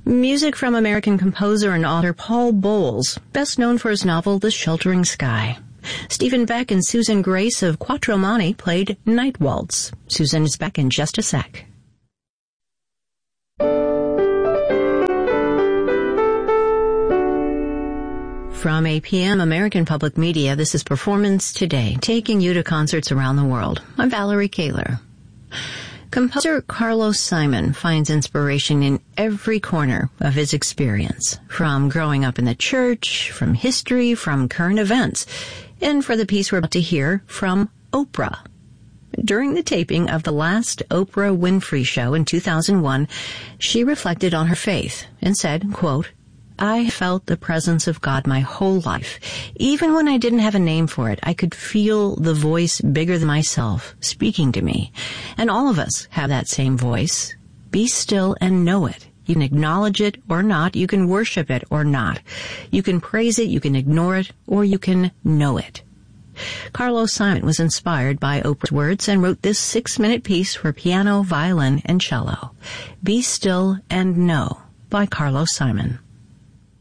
Music from American composer and author Paul Bowles, best known for his novel The Sheltering Sky. Stephen Beck and Susan Grace of Quattro Mani played Night Waltz. Susan is back in just a sec. From APM American Public Media, this is Performance Today, taking you to concerts around the world. I'm Valerie Kaler. Composer Carlos Simon finds inspiration in every corner of his experience, from growing up in the church, from history, from current events, and for the piece we're about to hear, from Oprah. During the taping of the last Oprah Winfrey Show in 2001, she reflected on her faith and said, quote, I felt the presence of God my whole life. Even when I didn't have a name for it, I could feel the voice bigger than myself speaking to me. And all of us have that same voice. Be still and know it. You can acknowledge it or not. You can worship it or not. You can praise it, you can ignore it, or you can know it. Carlos Simon was inspired by Oprah's words and wrote this 6-minute piece for piano, violin, and cello. Be Still and Know by Carlos Simon.